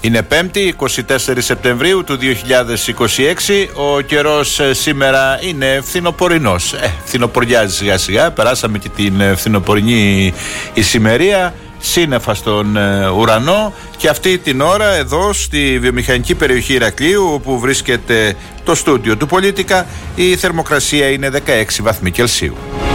Είναι 5η, 24 Σεπτεμβρίου του 2026. Ο καιρός σήμερα είναι φθινοπορεινός. Φθινοποριάζει σιγά σιγά. Περάσαμε και την φθινοπορεινή ησημερία. Σύννεφα στον ουρανό. Και αυτή την ώρα εδώ στη βιομηχανική περιοχή Ηρακλείου, όπου βρίσκεται το στούντιο του Πολίτικα, η θερμοκρασία είναι 16 βαθμοί Κελσίου.